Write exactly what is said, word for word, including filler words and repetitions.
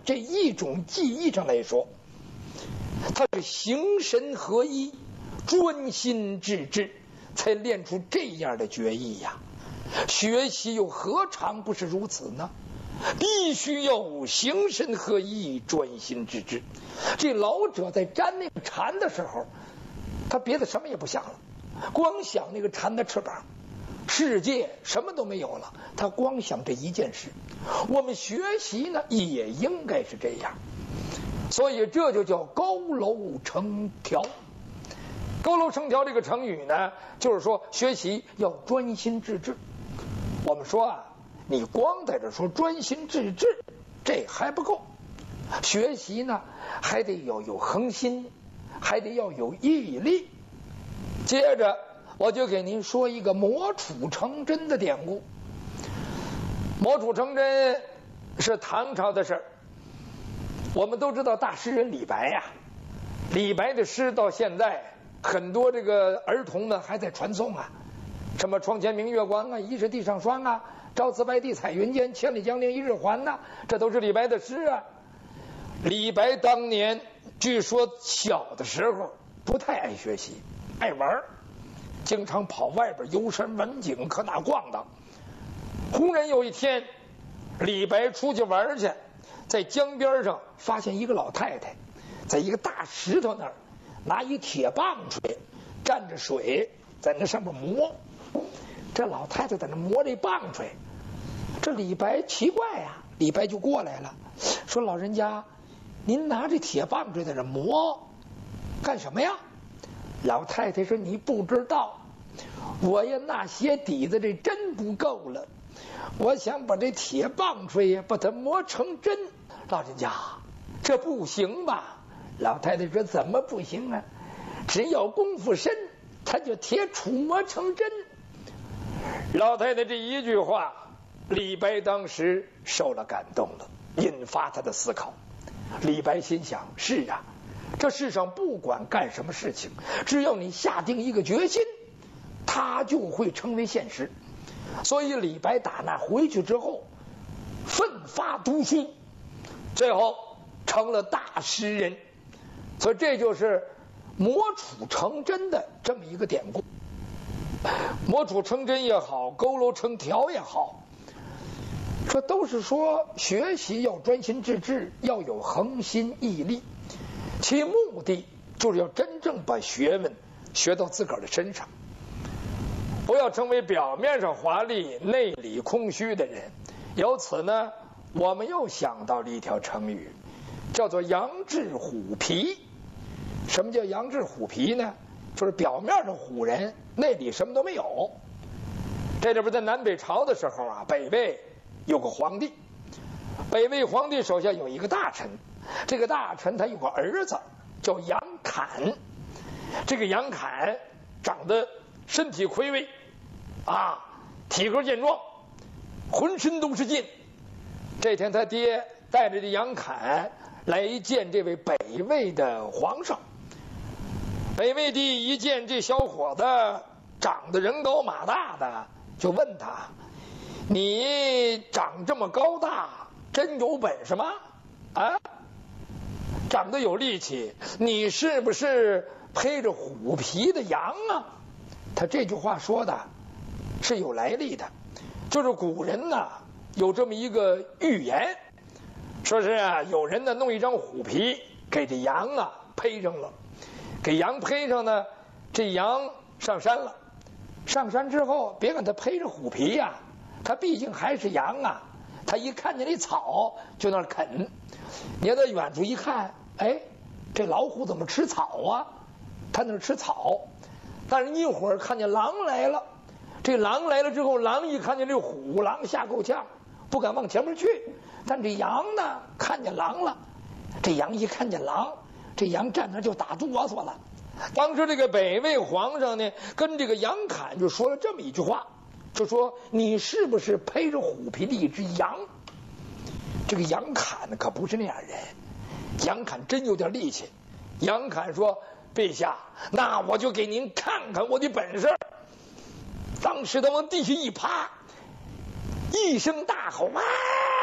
这一种技艺上来说，他是形神合一，专心致志，才练出这样的绝艺呀。学习又何尝不是如此呢？必须要形神合一，专心致志。这老者在粘那个蝉的时候，他别的什么也不想了，光想那个蝉的翅膀，世界什么都没有了，他光想这一件事。我们学习呢，也应该是这样，所以这就叫佝偻成条。佝偻成条这个成语呢，就是说学习要专心致志。我们说啊，你光在这说专心致志，这还不够。学习呢，还得要有恒心，还得要有毅力。接着我就给您说一个磨杵成针的典故。磨杵成针是唐朝的事儿。我们都知道大诗人李白呀、啊，李白的诗到现在很多这个儿童们还在传颂啊，什么床前明月光啊，疑是地上霜啊，朝辞白帝彩云间，千里江陵一日还呐、啊，这都是李白的诗啊。李白当年据说小的时候不太爱学习，爱玩，经常跑外边游山玩景，可哪逛荡。忽然有一天，李白出去玩去，在江边上发现一个老太太，在一个大石头那儿拿一铁棒槌，蘸着水在那上面磨。这老太太在那磨这棒槌，这李白奇怪呀、啊，李白就过来了，说：“老人家，您拿这铁棒槌在这磨干什么呀？”老太太说：“你不知道，我呀那些底子这针不够了，我想把这铁棒槌呀把它磨成针。”老人家，这不行吧？老太太说：“怎么不行啊？只要功夫深，它就铁杵磨成针。”老太太这一句话，李白当时受了感动了，引发他的思考。李白心想：是啊，这世上不管干什么事情，只要你下定一个决心，它就会成为现实。所以李白打那回去之后，奋发读书，最后成了大诗人。所以这就是磨杵成针的这么一个典故。磨杵成针也好，佝偻成条也好，这都是说学习要专心致志，要有恒心毅力，其目的就是要真正把学问学到自个儿的身上，不要成为表面上华丽内里空虚的人。由此呢，我们又想到了一条成语，叫做羊脂虎皮。什么叫羊脂虎皮呢？就是表面上唬人，内里什么都没有。这里边在南北朝的时候啊，北魏有个皇帝，北魏皇帝手下有一个大臣，这个大臣他有个儿子叫杨侃。这个杨侃长得身体魁伟啊，体格健壮，浑身都是劲。这天他爹带着这杨侃来见这位北魏的皇上。北魏帝一见这小伙子长得人高马大的，就问他：“你长这么高大，真有本事吗？啊，长得有力气，你是不是披着虎皮的羊啊？”他这句话说的是有来历的，就是古人呢有这么一个寓言，说是啊，有人呢弄一张虎皮给这羊啊披上了。给羊披上呢，这羊上山了。上山之后，别看它披着虎皮呀、啊，它毕竟还是羊啊。它一看见那草就那儿啃。你要在远处一看，哎，这老虎怎么吃草啊？它那吃草。但是一会儿看见狼来了，这狼来了之后，狼一看见这虎，狼吓够呛，不敢往前面去。但这羊呢，看见狼了，这羊一看见狼。这羊站那就打哆嗦了。当时这个北魏皇上呢，跟这个杨侃就说了这么一句话，就说：“你是不是披着虎皮的一只羊？”这个杨侃可不是那样人，杨侃真有点力气。杨侃说：“陛下，那我就给您看看我的本事。”当时他往地下一趴，一声大吼：“啊！”